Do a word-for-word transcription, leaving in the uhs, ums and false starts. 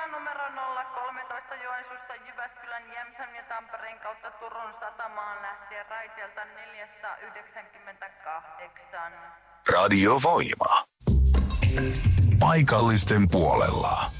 numero nolla kolmetoista Joensuusta Jyväskylän, Jämsän ja Tampereen kautta Turun satamaan lähtien raiteelta neljäsataayhdeksänkymmentäkahdeksan. Radio Voima. Paikallisten puolella.